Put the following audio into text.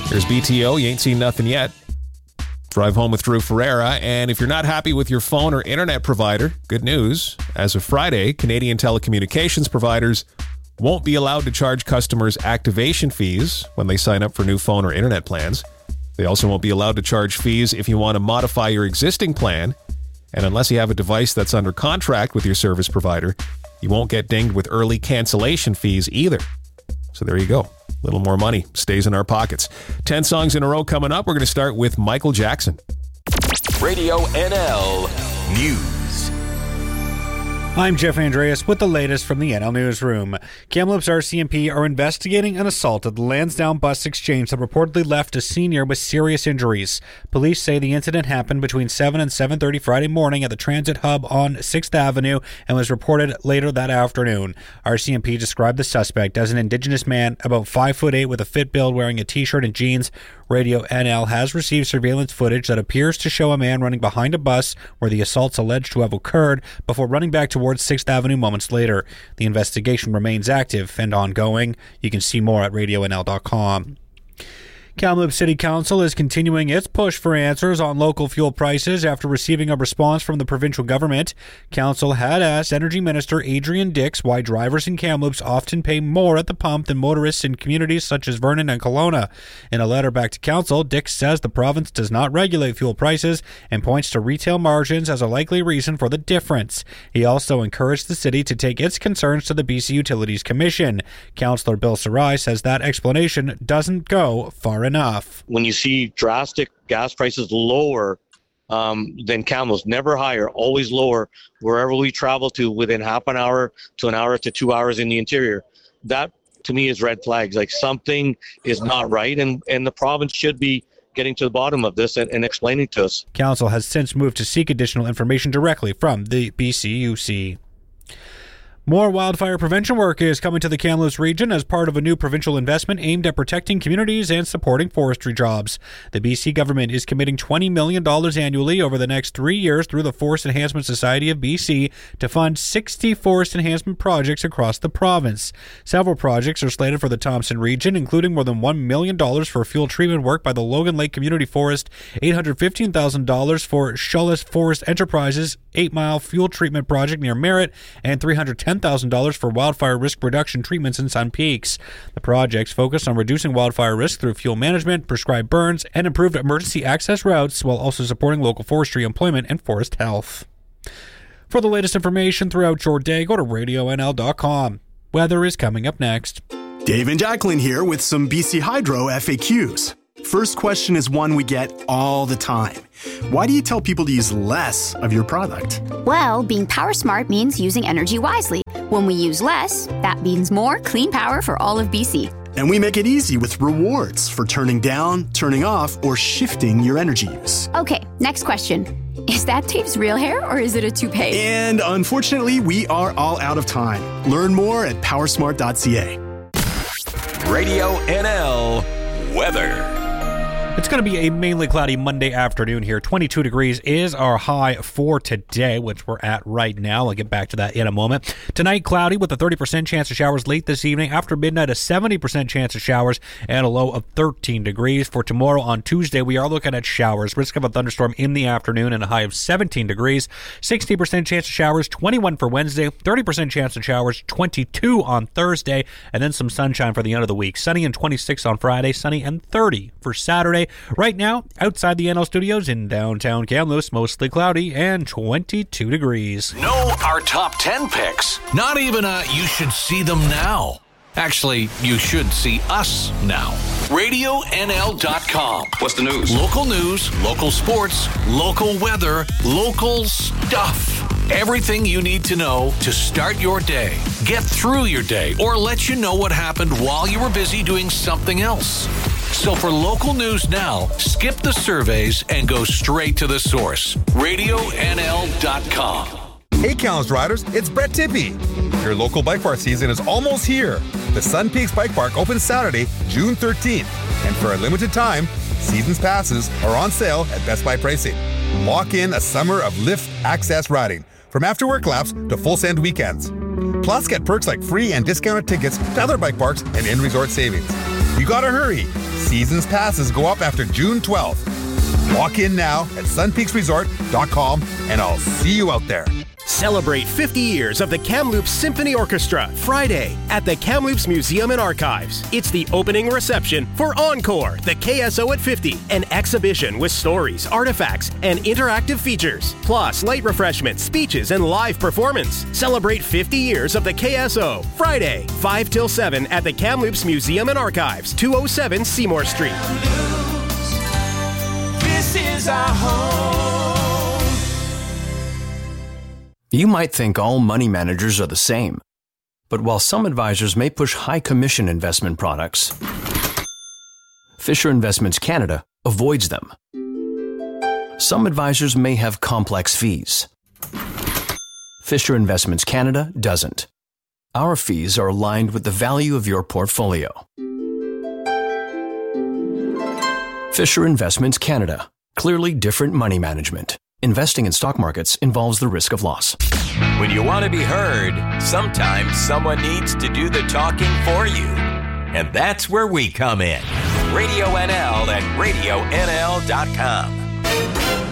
Here's BTO, you ain't seen nothing yet. Drive home with Drew Ferreira. And if you're not happy with your phone or internet provider, good news. As of Friday, Canadian telecommunications providers won't be allowed to charge customers activation fees when they sign up for new phone or internet plans. They also won't be allowed to charge fees if you want to modify your existing plan. And unless you have a device that's under contract with your service provider, you won't get dinged with early cancellation fees either. So there you go. A little more money stays in our pockets. 10 songs in a row coming up. We're going to start with Michael Jackson. Radio NL News. I'm Jeff Andreas with the latest from the NL Newsroom. Kamloops RCMP are investigating an assault at the Lansdowne Bus Exchange that reportedly left a senior with serious injuries. Police say the incident happened between 7 and 7:30 Friday morning at the transit hub on 6th Avenue and was reported later that afternoon. RCMP described the suspect as an Indigenous man about 5'8" with a fit build wearing a t-shirt and jeans. Radio NL has received surveillance footage that appears to show a man running behind a bus where the assault's alleged to have occurred before running back towards 6th Avenue moments later. The investigation remains active and ongoing. You can see more at radionl.com. Kamloops City Council is continuing its push for answers on local fuel prices after receiving a response from the provincial government. Council had asked Energy Minister Adrian Dix why drivers in Kamloops often pay more at the pump than motorists in communities such as Vernon and Kelowna. In a letter back to Council, Dix says the province does not regulate fuel prices and points to retail margins as a likely reason for the difference. He also encouraged the city to take its concerns to the BC Utilities Commission. Councillor Bill Sarai says that explanation doesn't go far enough. When you see drastic gas prices lower than Kamloops, never higher, always lower, wherever we travel to within half an hour to an hour to 2 hours in the interior, that to me is red flags. Like something is not right, and the province should be getting to the bottom of this and explaining to us. Council has since moved to seek additional information directly from the BCUC. More wildfire prevention work is coming to the Kamloops region as part of a new provincial investment aimed at protecting communities and supporting forestry jobs. The BC government is committing $20 million annually over the next 3 years through the Forest Enhancement Society of BC to fund 60 forest enhancement projects across the province. Several projects are slated for the Thompson region, including more than $1 million for fuel treatment work by the Logan Lake Community Forest, $815,000 for Shullis Forest Enterprises 8-mile fuel treatment project near Merritt, and $310,000 for wildfire risk reduction treatments in Sun Peaks. The projects focus on reducing wildfire risk through fuel management, prescribed burns, and improved emergency access routes, while also supporting local forestry employment and forest health. For the latest information throughout your day, go to radionl.com. Weather is coming up next. Dave and Jacqueline here with some BC Hydro FAQs. First question is one we get all the time. Why do you tell people to use less of your product? Well, being power smart means using energy wisely. When we use less, that means more clean power for all of BC. And we make it easy with rewards for turning down, turning off, or shifting your energy use. Okay, next question. Is that Dave's real hair or is it a toupee? And unfortunately, we are all out of time. Learn more at powersmart.ca. Radio NL Weather. It's going to be a mainly cloudy Monday afternoon here. 22 degrees is our high for today, which we're at right now. I'll get back to that in a moment. Tonight, cloudy with a 30% chance of showers late this evening. After midnight, a 70% chance of showers and a low of 13 degrees. For tomorrow on Tuesday, we are looking at showers. Risk of a thunderstorm in the afternoon and a high of 17 degrees. 60% chance of showers, 21 for Wednesday. 30% chance of showers, 22 on Thursday. And then some sunshine for the end of the week. Sunny and 26 on Friday. Sunny and 30 for Saturday. Right now, outside the NL Studios in downtown Kamloops, mostly cloudy and 22 degrees. Know our top 10 picks. Not even you should see them now. Actually, you should see us now. RadioNL.com. What's the news? Local news, local sports, local weather, local stuff. Everything you need to know to start your day, get through your day, or let you know what happened while you were busy doing something else. So for local news now, skip the surveys and go straight to the source. RadioNL.com. Hey, Kamloops riders, it's Brett Tippie. Your local bike park season is almost here. The Sun Peaks Bike Park opens Saturday, June 13th. And for a limited time, season's passes are on sale at Best Buy pricing. Lock in a summer of lift access riding, from after-work laps to full send weekends. Plus, get perks like free and discounted tickets to other bike parks and in-resort savings. You gotta hurry. Season's passes go up after June 12th. Walk in now at sunpeaksresort.com and I'll see you out there. Celebrate 50 years of the Kamloops Symphony Orchestra Friday at the Kamloops Museum and Archives. It's the opening reception for Encore, the KSO at 50, an exhibition with stories, artifacts, and interactive features, plus light refreshments, speeches, and live performance. Celebrate 50 years of the KSO Friday, 5 till 7 at the Kamloops Museum and Archives, 207 Seymour Street. This is our home. You might think all money managers are the same, but while some advisors may push high commission investment products, Fisher Investments Canada avoids them. Some advisors may have complex fees. Fisher Investments Canada doesn't. Our fees are aligned with the value of your portfolio. Fisher Investments Canada. Clearly different money management. Investing in stock markets involves the risk of loss. When you want to be heard, sometimes someone needs to do the talking for you. And that's where we come in. Radio NL at RadioNL.com.